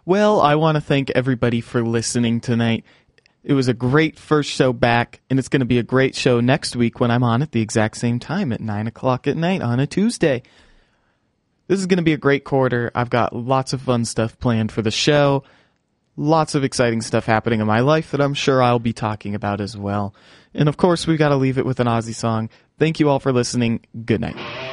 Well, I want to thank everybody for listening tonight. It was a great first show back, and it's going to be a great show next week when I'm on at the exact same time at 9 o'clock at night on a Tuesday. This is going to be a great quarter. I've got lots of fun stuff planned for the show. Lots of exciting stuff happening in my life that I'm sure I'll be talking about as well. And of course, we've got to leave it with an Ozzy song. Thank you all for listening. Good night.